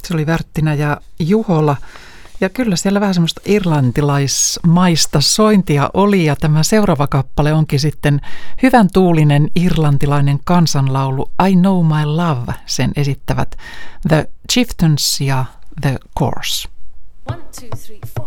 Se oli Värttinä ja Juhola. Ja kyllä siellä vähän semmoista irlantilaismaista sointia oli, ja tämä seuraava kappale onkin sitten hyvän tuulinen irlantilainen kansanlaulu I Know My Love. Sen esittävät The Chieftains ja The Corrs. 1, 2, 3, 4